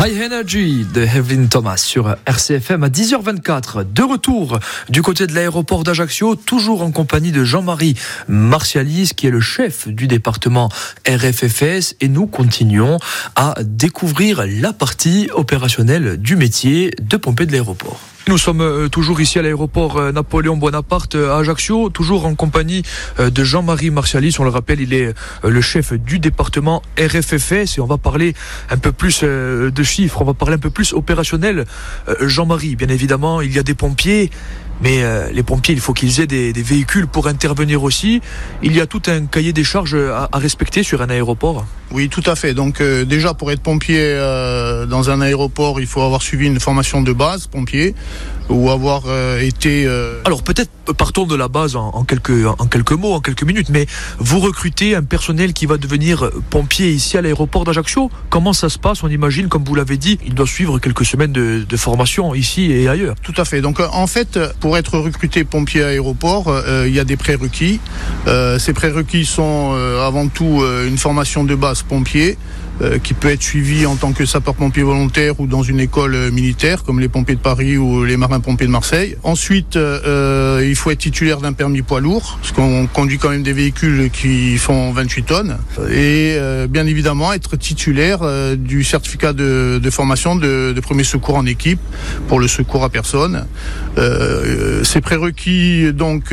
High Energy de Evelyn Thomas sur RCFM à 10h24. De retour du côté de l'aéroport d'Ajaccio, toujours en compagnie de Jean-Marie Martialis, qui est le chef du département RFFS, et nous continuons à découvrir la partie opérationnelle du métier de pompier de l'aéroport. Nous sommes toujours ici à l'aéroport Napoléon Bonaparte à Ajaccio, toujours en compagnie de Jean-Marie Martialis. On le rappelle, il est le chef du département RFFS et on va parler un peu plus de chiffres, on va parler un peu plus opérationnel. Jean-Marie, bien évidemment, il y a des pompiers, mais les pompiers, il faut qu'ils aient des véhicules pour intervenir aussi. Il y a tout un cahier des charges à respecter sur un aéroport. Oui, tout à fait. Donc déjà, pour être pompier dans un aéroport, il faut avoir suivi une formation de base, pompier, ou avoir été... Alors peut-être partons de la base en quelques mots, en quelques minutes, mais vous recrutez un personnel qui va devenir pompier ici à l'aéroport d'Ajaccio. Comment ça se passe? On imagine, comme vous l'avez dit, il doit suivre quelques semaines de formation ici et ailleurs. Tout à fait. Donc en fait, pour être recruté pompier à aéroport, il y a des prérequis. Ces prérequis sont avant tout une formation de base pompier, qui peut être suivi en tant que sapeur-pompier volontaire ou dans une école militaire comme les pompiers de Paris ou les marins-pompiers de Marseille. Ensuite, il faut être titulaire d'un permis poids lourd, parce qu'on conduit quand même des véhicules qui font 28 tonnes. Et bien évidemment, être titulaire du certificat de formation de premier secours en équipe pour le secours à personne. Ces prérequis donc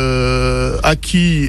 acquis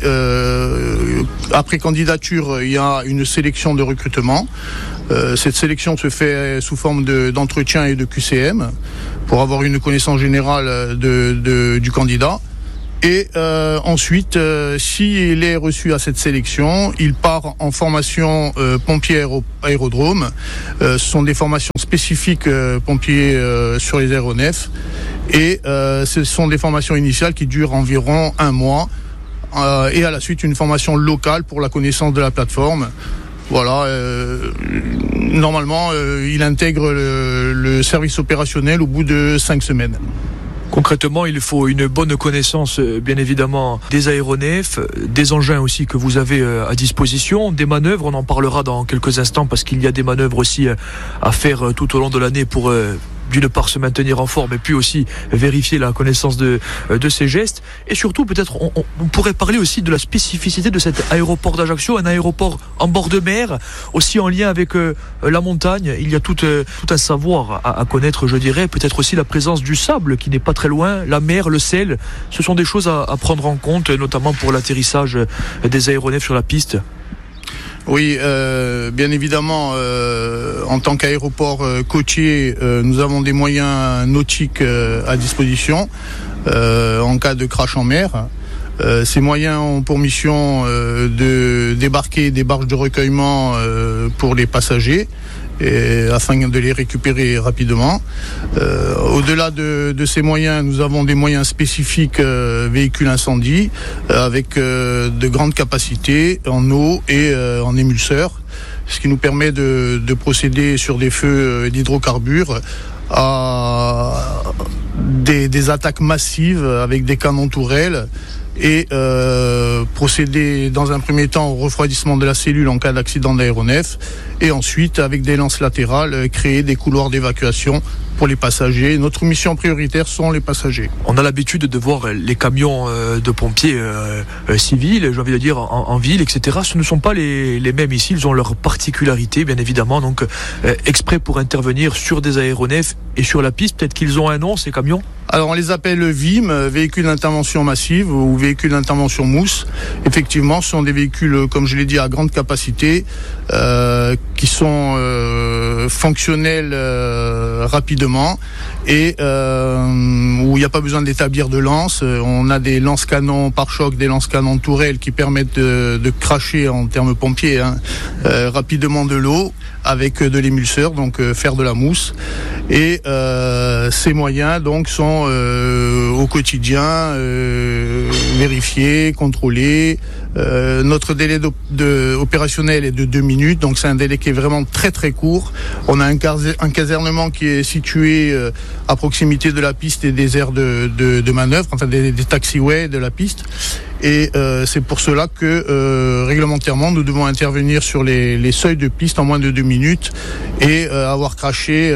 après candidature, il y a une sélection de recrutement. Cette sélection se fait sous forme d'entretien et de QCM pour avoir une connaissance générale du candidat. Et ensuite, s'il est reçu à cette sélection, il part en formation pompier aérodrome. Ce sont des formations spécifiques pompiers sur les aéronefs. Et ce sont des formations initiales qui durent environ 1 mois. Et à la suite, une formation locale pour la connaissance de la plateforme. Voilà, normalement, il intègre le service opérationnel au bout de 5 semaines. Concrètement, il faut une bonne connaissance, bien évidemment, des aéronefs, des engins aussi que vous avez à disposition, des manœuvres, on en parlera dans quelques instants parce qu'il y a des manœuvres aussi à faire tout au long de l'année pour... d'une part se maintenir en forme et puis aussi vérifier la connaissance de ces gestes. Et surtout, peut-être, on pourrait parler aussi de la spécificité de cet aéroport d'Ajaccio, un aéroport en bord de mer, aussi en lien avec la montagne. Il y a tout un savoir à connaître, je dirais. Peut-être aussi la présence du sable qui n'est pas très loin, la mer, le sel. Ce sont des choses à prendre en compte, notamment pour l'atterrissage des aéronefs sur la piste. Oui, bien évidemment, en tant qu'aéroport côtier, nous avons des moyens nautiques à disposition en cas de crash en mer. Ces moyens ont pour mission de débarquer des barges de recueillement pour les passagers, afin de les récupérer rapidement. Au-delà de ces moyens, nous avons des moyens spécifiques véhicules incendie avec de grandes capacités en eau et en émulseur, ce qui nous permet de procéder sur des feux d'hydrocarbures à des attaques massives avec des canons tourelles et procéder dans un premier temps au refroidissement de la cellule en cas d'accident d'aéronef et ensuite avec des lances latérales créer des couloirs d'évacuation pour les passagers. Notre mission prioritaire sont les passagers. On a l'habitude de voir les camions de pompiers civils, j'ai envie de dire en ville, etc. Ce ne sont pas les mêmes ici, ils ont leurs particularités bien évidemment, donc exprès pour intervenir sur des aéronefs et sur la piste. Peut-être qu'ils ont un nom, ces camions? Alors on les appelle VIM, véhicules d'intervention massive ou véhicules d'intervention mousse. Effectivement, ce sont des véhicules, comme je l'ai dit, à grande capacité, qui sont fonctionnels rapidement et où il n'y a pas besoin d'établir de lance. On a des lance-canons pare-choc, des lance-canons tourelles qui permettent de cracher en termes pompiers rapidement de l'eau avec de l'émulseur, donc faire de la mousse. Et ces moyens donc sont au quotidien vérifiés, contrôlés. Notre délai opérationnel est de 2 minutes, donc c'est un délai qui est vraiment très très court On a un casernement qui est situé à proximité de la piste et des aires de manœuvre, enfin des taxiways de la piste. Et c'est pour cela que réglementairement, nous devons intervenir sur les seuils de piste en moins de 2 minutes et avoir craché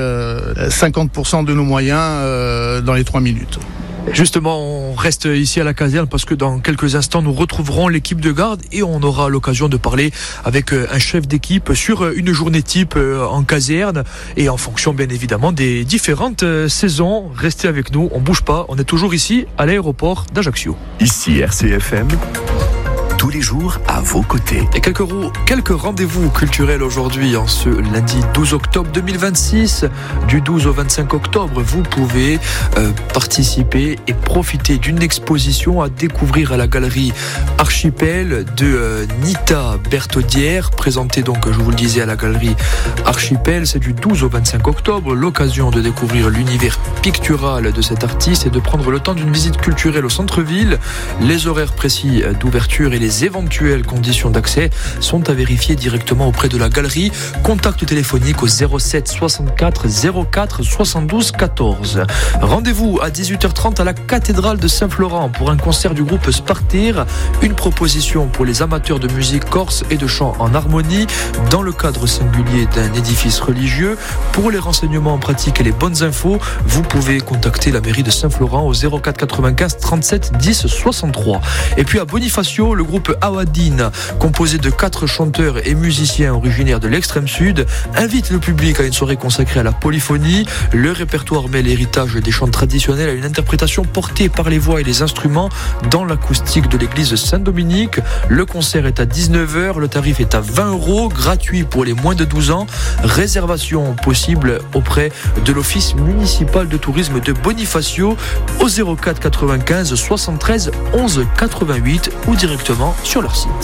50% de nos moyens dans les 3 minutes. Justement, on reste ici à la caserne parce que dans quelques instants, nous retrouverons l'équipe de garde et on aura l'occasion de parler avec un chef d'équipe sur une journée type en caserne et en fonction bien évidemment des différentes saisons. Restez avec nous, on bouge pas, on est toujours ici à l'aéroport d'Ajaccio. Ici RCFM. Tous les jours à vos côtés. Et quelques rendez-vous culturels aujourd'hui, en ce lundi 12 octobre 2026. Du 12 au 25 octobre, vous pouvez participer et profiter d'une exposition à découvrir à la galerie Archipel de Nita Bertaudière, présentée donc, je vous le disais, à la galerie Archipel. C'est du 12 au 25 octobre, l'occasion de découvrir l'univers pictural de cet artiste et de prendre le temps d'une visite culturelle au centre-ville. Les horaires précis d'ouverture et les éventuelles conditions d'accès sont à vérifier directement auprès de la galerie. Contact téléphonique au 07 64 04 72 14. Rendez-vous à 18h30 à la cathédrale de Saint-Florent pour un concert du groupe Spartir, une proposition pour les amateurs de musique corse et de chant en harmonie dans le cadre singulier d'un édifice religieux. Pour les renseignements pratiques et les bonnes infos, vous pouvez contacter la mairie de Saint-Florent au 04 95 37 10 63. Et puis à Bonifacio, le groupe Awadine, composé de 4 chanteurs et musiciens originaires de l'extrême sud, invite le public à une soirée consacrée à la polyphonie. Le répertoire met l'héritage des chants traditionnels à une interprétation portée par les voix et les instruments dans l'acoustique de l'église Saint-Dominique. Le concert est à 19h, le tarif est à 20 €, gratuit pour les moins de 12 ans. Réservation possible auprès de l'office municipal de tourisme de Bonifacio au 04 95 73 11 88 ou directement sur leur site.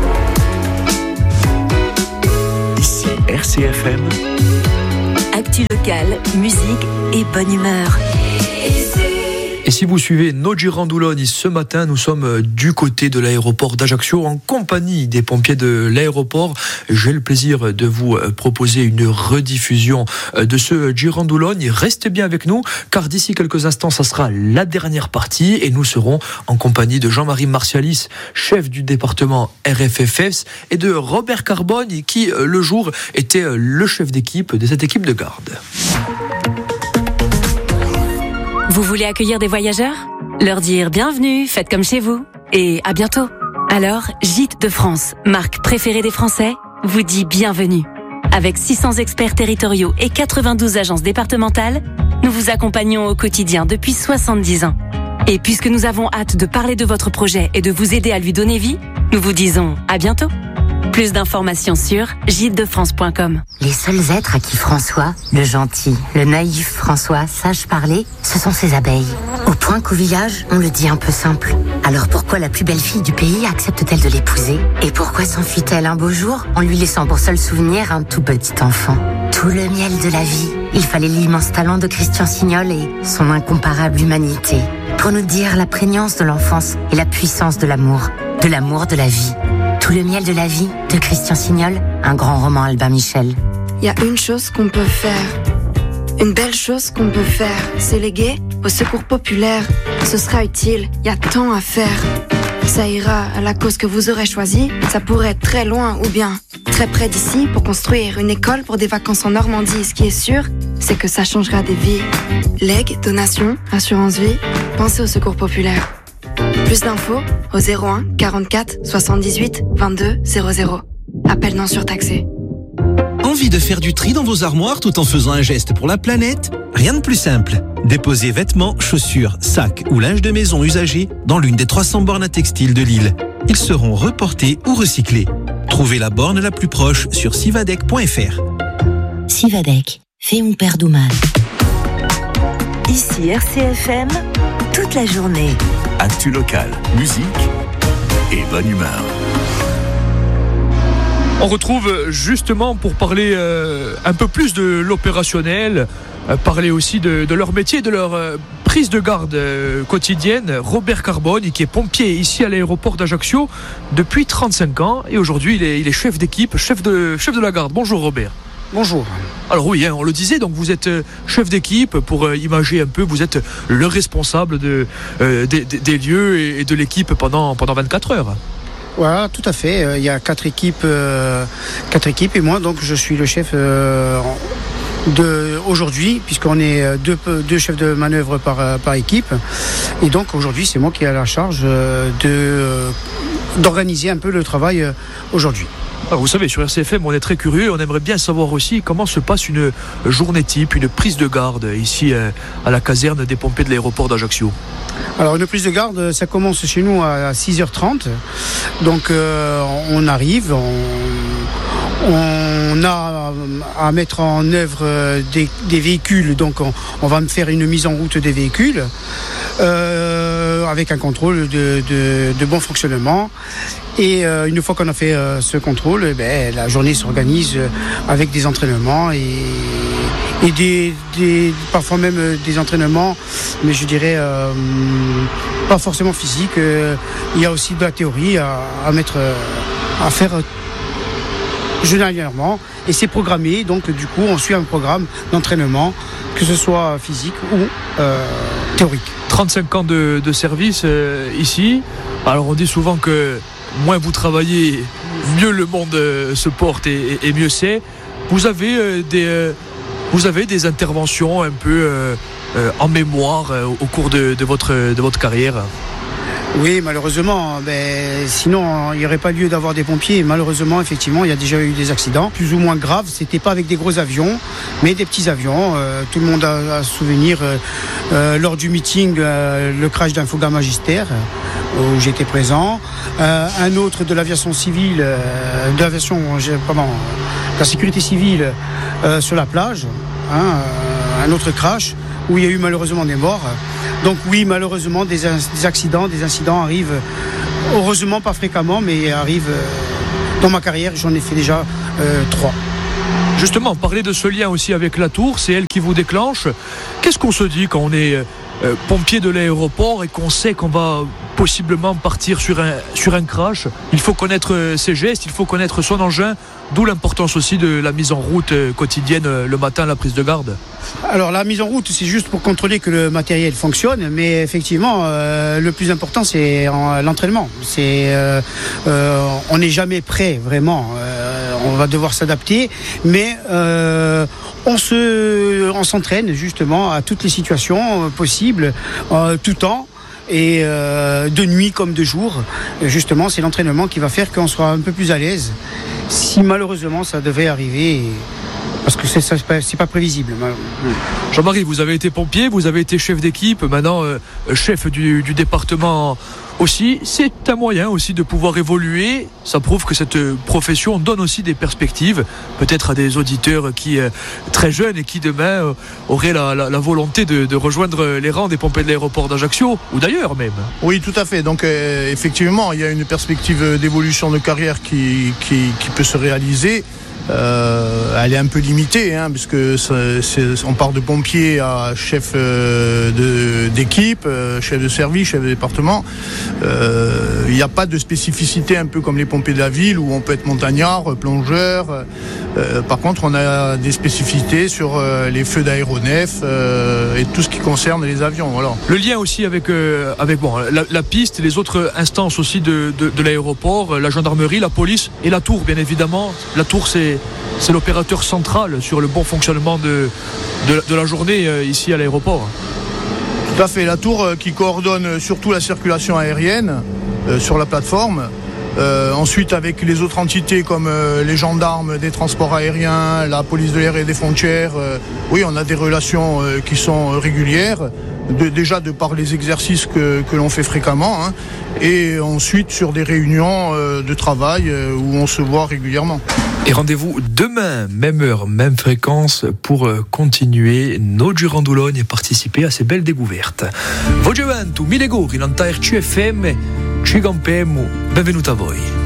Ici RCFM. Actu locale, musique et bonne humeur. Et si vous suivez nos Girandoulogne ce matin, nous sommes du côté de l'aéroport d'Ajaccio en compagnie des pompiers de l'aéroport. J'ai le plaisir de vous proposer une rediffusion de ce Girandoulogne. Restez bien avec nous car d'ici quelques instants, ça sera la dernière partie et nous serons en compagnie de Jean-Marie Martialis, chef du département RFFS, et de Robert Carbone qui, le jour, était le chef d'équipe de cette équipe de garde. Vous voulez accueillir des voyageurs ? Leur dire bienvenue, faites comme chez vous et à bientôt. Alors, Gîtes de France, marque préférée des Français, vous dit bienvenue. Avec 600 experts territoriaux et 92 agences départementales, nous vous accompagnons au quotidien depuis 70 ans. Et puisque nous avons hâte de parler de votre projet et de vous aider à lui donner vie, nous vous disons à bientôt. Plus d'informations sur gîtesdefrance.com. Les seuls êtres à qui François, le gentil, le naïf François, sache parler, ce sont ses abeilles. Au point qu'au village, on le dit un peu simple. Alors pourquoi la plus belle fille du pays accepte-t-elle de l'épouser ? Et pourquoi s'enfuit-elle un beau jour en lui laissant pour seul souvenir un tout petit enfant ? Tout le miel de la vie. Il fallait l'immense talent de Christian Signol et son incomparable humanité pour nous dire la prégnance de l'enfance et la puissance de l'amour de la vie. Tout le miel de la vie de Christian Signol, un grand roman Albin Michel. Il y a une chose qu'on peut faire, une belle chose qu'on peut faire, c'est léguer au secours populaire. Ce sera utile, il y a tant à faire. Ça ira à la cause que vous aurez choisie, ça pourrait être très loin ou bien très près d'ici pour construire une école pour des vacances en Normandie. Ce qui est sûr, c'est que ça changera des vies. Legs, donations, assurance vie, pensez au secours populaire. Plus d'infos au 01 44 78 22 00. Appel non surtaxé. Envie de faire du tri dans vos armoires tout en faisant un geste pour la planète ? Rien de plus simple. Déposez vêtements, chaussures, sacs ou linge de maison usagés dans l'une des 300 bornes à textile de Lille. Ils seront reportés ou recyclés. Trouvez la borne la plus proche sur sivadec.fr. Sivadec, fait un père mal. Ici RCFM, toute la journée. Actu locale, musique et bonne humeur. On retrouve justement pour parler un peu plus de l'opérationnel, parler aussi de leur métier, de leur prise de garde quotidienne, Robert Carbone, qui est pompier ici à l'aéroport d'Ajaccio depuis 35 ans et aujourd'hui il est chef d'équipe, chef de la garde. Bonjour Robert. Bonjour. Alors oui, on le disait, donc vous êtes chef d'équipe, pour imager un peu, vous êtes le responsable des lieux et de l'équipe pendant 24 heures. Voilà, tout à fait. Il y a 4 équipes et moi, donc je suis le chef aujourd'hui, puisqu'on est deux chefs de manœuvre par équipe. Et donc aujourd'hui, c'est moi qui ai la charge d'organiser un peu le travail aujourd'hui. Alors, vous savez, sur RCFM, on est très curieux. On aimerait bien savoir aussi comment se passe une journée type, une prise de garde ici à la caserne des pompiers de l'aéroport d'Ajaccio. Alors une prise de garde, ça commence chez nous à 6h30. Donc on arrive, on a à mettre en œuvre des véhicules. Donc on va faire une mise en route des véhicules avec un contrôle de bon fonctionnement. Et une fois qu'on a fait ce contrôle, la journée s'organise avec des entraînements et parfois même des entraînements, mais je dirais pas forcément physiques. Il y a aussi de la théorie à faire journalièrement, et c'est programmé. Donc du coup, on suit un programme d'entraînement, que ce soit physique ou théorique. 35 ans de service ici. Alors on dit souvent que moins vous travaillez, mieux le monde se porte et mieux c'est. Vous avez des interventions un peu en mémoire au cours de votre carrière? Oui, malheureusement, sinon il n'y aurait pas lieu d'avoir des pompiers. Malheureusement, effectivement, il y a déjà eu des accidents, plus ou moins graves. C'était pas avec des gros avions, mais des petits avions. Tout le monde a souvenir lors du meeting, le crash d'un Fouga Magister, où j'étais présent. Un autre de l'aviation civile, de la sécurité civile sur la plage. Un autre crash où il y a eu malheureusement des morts. Donc oui, malheureusement, des accidents, des incidents arrivent, heureusement pas fréquemment, mais arrivent dans ma carrière. J'en ai fait déjà 3. Justement, parler de ce lien aussi avec la tour, c'est elle qui vous déclenche. Qu'est-ce qu'on se dit quand on est pompier de l'aéroport et qu'on sait qu'on va possiblement partir sur un crash? Il faut connaître ses gestes, il faut connaître son engin, d'où l'importance aussi de la mise en route quotidienne le matin, la prise de garde. Alors la mise en route, c'est juste pour contrôler que le matériel fonctionne, mais effectivement le plus important c'est l'entraînement. On n'est jamais prêt vraiment, on va devoir s'adapter, mais on s'entraîne justement à toutes les situations possibles, tout temps. Et de nuit comme de jour, justement, c'est l'entraînement qui va faire qu'on soit un peu plus à l'aise. Si malheureusement ça devait arriver, parce que c'est pas prévisible. Jean-Marie, vous avez été pompier, vous avez été chef d'équipe, maintenant chef du département aussi. C'est un moyen aussi de pouvoir évoluer. Ça prouve que cette profession donne aussi des perspectives, peut-être à des auditeurs qui très jeunes et qui demain auraient la volonté de rejoindre les rangs des pompiers de l'aéroport d'Ajaccio ou d'ailleurs même. Oui, tout à fait. Donc effectivement, il y a une perspective d'évolution de carrière qui peut se réaliser. Elle est un peu limitée, puisque on part de pompier à chef d'équipe, chef de service, chef de département. Il n'y a pas de spécificité un peu comme les pompiers de la ville où on peut être montagnard, plongeur. Par contre, on a des spécificités sur les feux d'aéronefs et tout ce qui concerne les avions. Voilà. Le lien aussi avec la piste et les autres instances aussi de l'aéroport, la gendarmerie, la police et la tour, bien évidemment. La tour, c'est l'opérateur central sur le bon fonctionnement de la journée ici à l'aéroport. Tout à fait, la tour qui coordonne surtout la circulation aérienne sur la plateforme. Ensuite, avec les autres entités comme les gendarmes des transports aériens, la police de l'air et des frontières, oui, on a des relations qui sont régulières, déjà de par les exercices que l'on fait fréquemment, et ensuite sur des réunions de travail où on se voit régulièrement. Et rendez-vous demain, même heure, même fréquence, pour continuer nos Girandoulognes et participer à ces belles découvertes. Voglio avanti, mi legori, l'anta RCFM, ci campiamo, benvenuto a voi.